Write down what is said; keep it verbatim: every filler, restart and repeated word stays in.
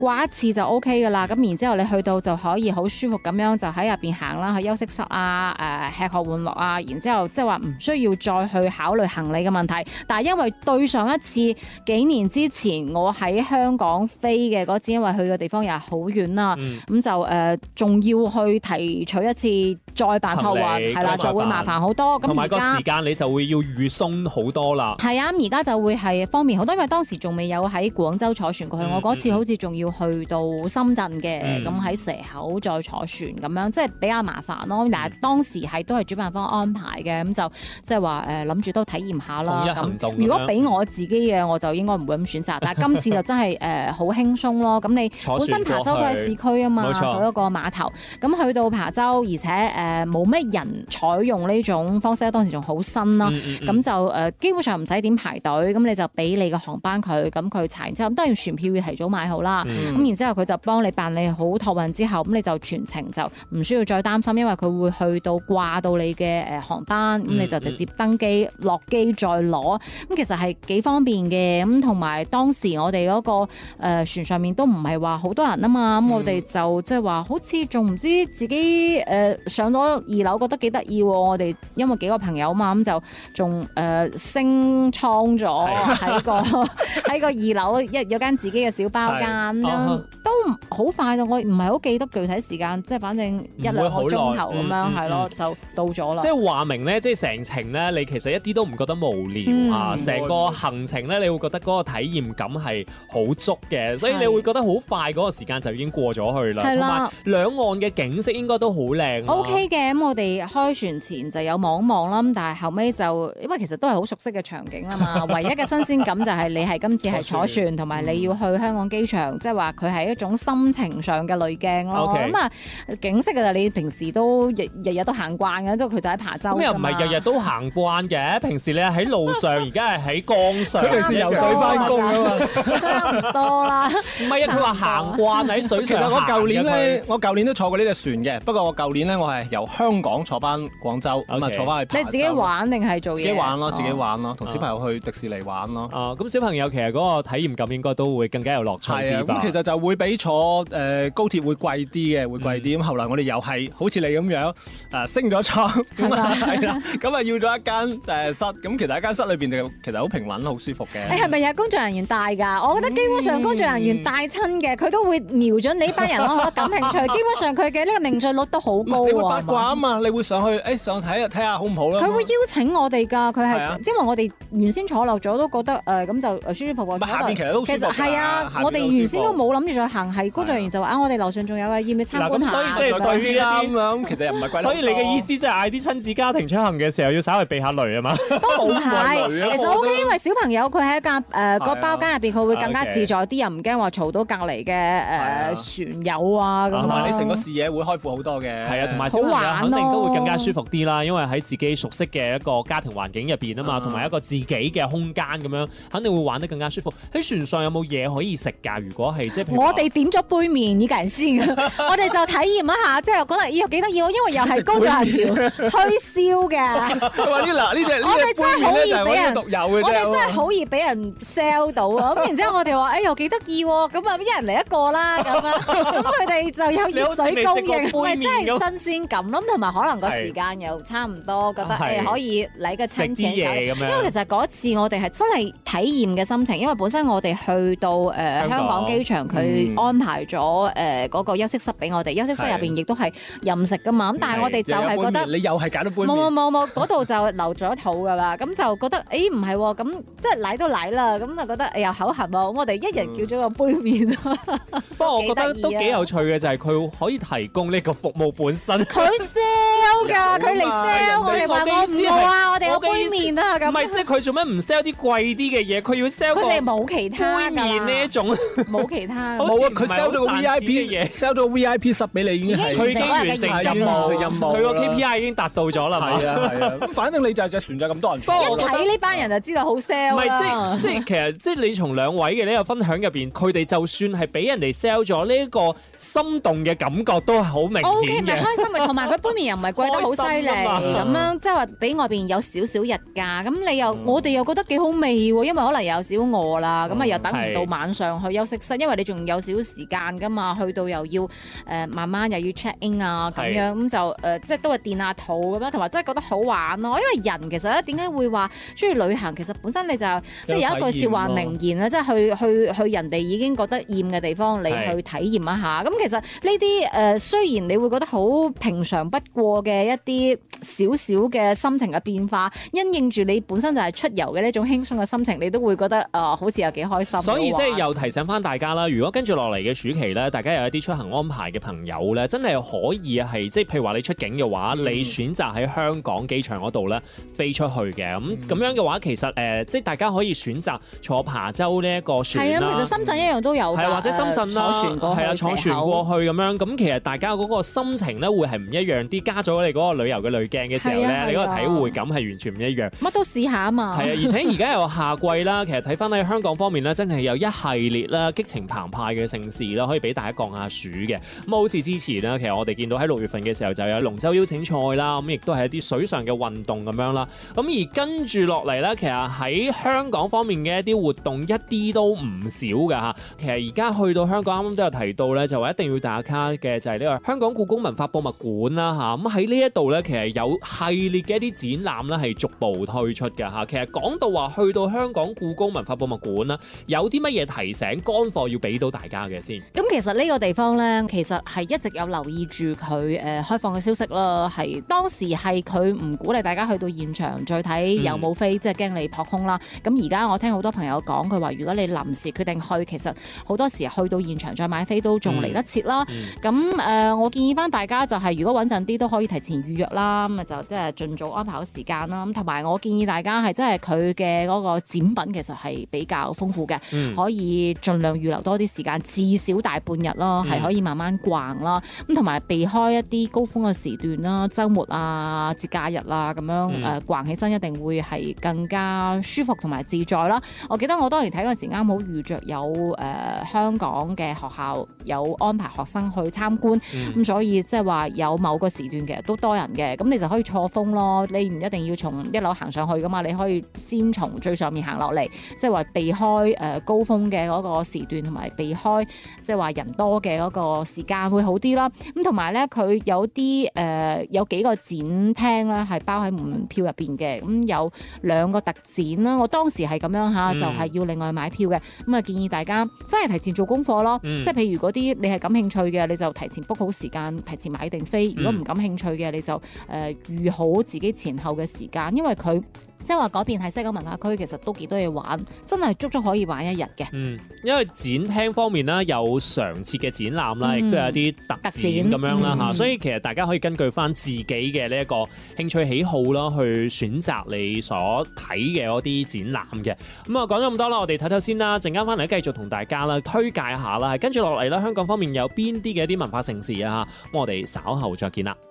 掛一次就 O K 噶啦。咁然之後你去到就可以好舒服咁樣就喺入邊行啦，去休息室啊，誒、呃、吃喝玩樂啊。然之後即係話唔需要再去考慮行李嘅問題。但係因為對上一次幾年之前我喺香港飛嘅嗰次，因為去嘅地方又係好遠啦，咁、嗯、就誒仲、呃、要去提取一次再辦託運，係啦，就會麻煩好多。咁同埋個時間你就會要預鬆好多啦。 係啊，而家就會係方便好多，因為當時仲未有喺廣州坐船過去，嗯、我嗰次好似仲要去到深圳嘅，咁喺、嗯、蛇口再坐船咁樣，即係比較麻煩咯。但係當時係都係主辦方安排嘅，咁就即係話誒諗住都體驗下啦。咁如果俾我自己嘅，我就應該唔會咁選擇。但係今次就真係誒好輕鬆咯。咁你本身琶洲都係市區啊嘛，佢一個碼頭，咁去到琶洲，而且誒冇咩人採用呢種方式，當時仲好新啦。咁、嗯嗯嗯、就誒、呃、基本上唔使點排隊，咁你就俾你個航班佢，咁佢查完之後，咁當然船票要提早買好啦。咁、嗯、然之後佢就幫你辦理好託運之後，咁你就全程就唔需要再擔心，因為佢會去到掛到你嘅誒航班，咁、嗯、你就直接登機落機再攞。咁其實係幾方便嘅。咁同埋當時我哋嗰、那個誒、呃、船上面都唔係話好多人啊嘛，咁、嗯、我哋就即係話好似仲唔知自己誒、呃、上咗二樓覺得幾得意喎。我哋因為幾個朋友嘛，咁就仲誒升艙咗喺個喺個二樓一有間自己嘅小包間咁樣，都好快到，我唔係好記得具體時間，即係反正一兩個鐘頭咁樣係咯，就到咗啦。 即係話明咧，即係成程咧，你其實一啲都唔覺得無聊、嗯、啊！成個行程咧，你會覺得嗰個體驗感係好足嘅，所以你會覺得好快嗰個時間就已經過咗去啦。同埋兩岸嘅景色應該都好靚。O K 嘅，咁我哋開船前就有望望啦，咁但係後尾就因為其實都係好熟悉嘅場景啊嘛，唯一嘅新鮮感就係你係今次係坐船，同埋你要去香港機場，即係話佢係一種心情上嘅濾鏡咯。咁啊 Okay. 景色嘅你平時都日日日都行慣嘅，即係佢就喺琶洲。咁又唔係日日都行慣嘅，平時你喺路上，而家係喺江上。佢平時游水翻工啊嘛，差唔多啦。唔係啊，佢話行慣喺水上。 其實我舊年咧，我舊年都坐過呢隻船嘅，不過我舊年咧我係由香港坐翻廣州，咁啊 Okay. 坐翻去琶洲。 你自己玩定係做嘢？自己玩咯，自己玩咯，同小朋友去迪士尼玩咯。 哦，咁、啊、小朋友其實嗰個體驗感應該都會更加有樂趣啲吧？ 咁其實就會比坐誒、呃、高鐵會貴啲嘅，會貴啲。咁、嗯、後來我哋又係好似你咁樣誒、呃、升咗艙，咁啊係啦，咁啊要咗一間誒室，咁其實一間室裏邊就其實好平穩，好舒服嘅。 誒係咪有工作人員帶㗎？我覺得基本上工作人員帶親嘅，佢、嗯、都會瞄準你呢班人咯，我感興趣。基本上佢嘅呢個命中率都好高喎。 你會八卦啊嘛？你會上去誒上睇下睇下好唔好啦？ 佢會邀請我哋㗎，佢係、啊、因為我哋原先坐落咗都覺得誒咁、呃、就誒舒舒服服。 下邊其實都舒服。其實係啊，我哋原先都冇諗住再行，係工作人員就話啊，我哋樓上仲有嘅，要唔要參觀下？ 所以即係對啲啱咁， 其實又唔係貴。 所以你嘅意思即係嗌啲親子家庭出行嘅時候要稍微避下雷啊嘛？ 都唔係，其實 O K，因為小朋友佢喺一間誒個包間入邊，佢會更加自在啲，又唔驚話嘈到隔離嘅誒船友啊咁。 同埋你成個視野會開闊好多嘅。 係啊，同埋小朋友肯定都會更加舒服啲啦，因為喺自己熟悉嘅一個家庭環境入邊啊嘛，同埋一個自己嘅空間咁樣，肯定會玩得更加舒服。喺船上有冇嘢可以食㗎？如果係即係我哋點咗杯麵呢個人先，我哋就體驗一下，即係覺得咦幾得意喎，因為又係工作人員推銷嘅。 話呢嗱呢隻呢隻杯麵咧就係我哋獨有嘅啫。 我哋真係好易俾人 sell 到啊！咁然之後我哋話誒又幾得意喎，咁啊一人嚟一個啦咁樣，咁佢哋就有熱水供應，係真係新鮮感咯，同埋可能個時間又差唔多，覺得誒可以嚟個親情手。因為其實嗰次我哋係真係體驗嘅心情，因為本身我哋去到誒香港機場，佢安排咗誒嗰個休息室俾我哋，休息室入邊亦都係任食噶嘛。咁但係我哋就係覺得你又係揀咗杯麵， 冇冇冇冇，嗰度就留咗肚噶啦。咁就覺得誒唔係喎，咁即係嚟都嚟啦，咁啊覺得又口痕喎。咁我哋一人叫咗個杯麵。 不過我覺得都幾有趣嘅就係佢可以提供呢個服務本身。 佢 sell 㗎，佢嚟 sell 我哋話我唔好啊，我哋有杯麵啊咁。 唔係，即係佢做咩唔 sell 啲貴啲嘅嘢？佢要 sell 佢哋冇其他杯麵呢一種， 冇其他。 冇啊！佢 sell 到個 V I P 嘅嘢 ，sell 到個 V I P 室俾你已經係佢已經完成任務，佢個 K P I 已經達到咗啦。 係啊係啊，咁反正你就係隻船就咁多人坐。 一睇呢班人就知道好 sell。 唔係即係即係其實即係你從兩位嘅呢個分享入邊，佢哋就算係俾人哋 sell 咗呢一個心動嘅感覺，都係好明顯嘅。 O K， 咪開心咪，同埋佢杯麵又唔係貴得好犀利咁樣，即係話比外邊有少少日價，咁你又、嗯、我哋又覺得幾好味喎，因為可能有少餓啦，咁啊、嗯、又等唔到晚上去休息室，因為你仲有少少時間噶嘛，去到又要誒、呃、慢慢又要 check in 啊咁樣，咁就誒、呃、即係都係墊下肚咁樣，同埋真係覺得好玩咯。因為人其實咧點解會話中意旅行，其實本身你就即係有一句説話名言啦，即係去去去人哋已經覺得厭嘅地方，你去體驗一下。咁其實呢啲誒雖然你會覺得好平常不過嘅一啲少少嘅心情嘅變化，因應住你本身就係出遊嘅呢種輕鬆嘅心情，你都會覺得誒、呃、好似有幾開心。所以即係又提醒翻大家啦，如果跟住落嚟嘅暑期咧，大家有一啲出行安排嘅朋友咧，真係可以係即係譬如話你出境嘅話，嗯、你選擇喺香港機場嗰度咧飛出去嘅。咁咁、嗯、樣嘅話，其實誒、呃、即係大家可以選擇坐琶洲呢一個船啦。係啊， 其實深圳一樣都有㗎。係或者深圳啦，坐船過去，係啊，坐船過去咁樣。咁其實大家嗰個心情咧會係唔一樣啲，加咗你嗰個旅遊嘅濾鏡嘅時候咧，你嗰個體會感係完全唔一樣。乜都試下啊嘛。係啊，而且而家又夏季啦，其實睇翻喺香港方面咧，真係有一系列啦激情澎湃嘅盛事啦，可以俾大家降下暑嘅。咁好似之前啦，其實我哋見到喺六月份嘅時候就有龍舟邀請賽啦，咁亦都係一啲水上嘅運動咁樣啦。咁而跟住落嚟咧，其實喺香港方面嘅一啲活動一啲都唔少㗎嚇。其實而家去到香港，啱啱都有提到咧，就話一定要打卡嘅就係呢個香港故宮文化博物館啦嚇。咁喺呢一度咧，其實有系列嘅一啲展覽咧係逐步推出㗎嚇。其實講到話去到香港故宮文化博物館啦，有啲乜嘢提醒乾貨要俾到大家嘅先？咁其實呢個地方咧，其實係一直有留意住佢誒開放嘅消息啦。係當時係佢唔鼓勵大家去到現場再睇有冇飛，嗯、即係驚你撲空啦。咁而家我聽好多朋友講，佢話如果你臨時決定去，其實好多時去到現場再買飛都仲嚟得切啦。咁誒、嗯呃，我建議翻大家就係、是、如果穩陣啲都可以提前預約啦。咁啊就即係盡早安排好時間啦。咁同埋我建議大家係真係佢嘅嗰個展品其實係比較豐富嘅，嗯、可以盡量預留多啲時間，至少大半日啦，係、嗯、可以慢慢逛啦。咁同埋避開一啲高峰嘅時段啦，週末啊、節假日啊咁樣誒、嗯呃、逛起身一定會係更加舒服同埋自在啦。我記得我當年睇嗰陣時啱好遇着有誒、呃、香港嘅學校有安排學生去參觀，咁、嗯、所以即係話有某個時段其實都多人嘅，咁你就可以錯峰咯。你唔一定要從一樓行上去噶嘛，你可以先從最上面行落嚟，即係話避開誒高峰嘅嗰個時段，同埋避開即係話人多嘅嗰個時間會好啲啦。咁同埋咧，佢有啲誒、呃、有幾個展廳咧係包喺門票入邊嘅，咁有兩個特展啦。我當時係咁樣嚇，嗯、就係要另外買票嘅。咁啊建議大家真係提前做功課咯，嗯、即係譬如嗰啲你係感興趣嘅，你就提前 book 好時間，提前買定飛。如果唔感興趣嘅，你就誒、呃、預好自己前後嘅時間，因為佢。即係話嗰邊係西九文化區，其實都幾多嘢玩，真係足足可以玩一日嘅。嗯，因為展廳方面啦，有常設嘅展覽啦，亦都、嗯、有啲特展咁樣啦嚇，嗯、所以其實大家可以根據翻自己嘅呢一個興趣喜好啦，去選擇你所睇嘅嗰啲展覽嘅。咁啊，講咗咁多啦，我哋睇睇先啦，陣間翻嚟繼續同大家啦推介一下啦，跟住落嚟啦，香港方面有邊啲嘅一啲文化盛事啊嚇，咁我哋稍後再見啦。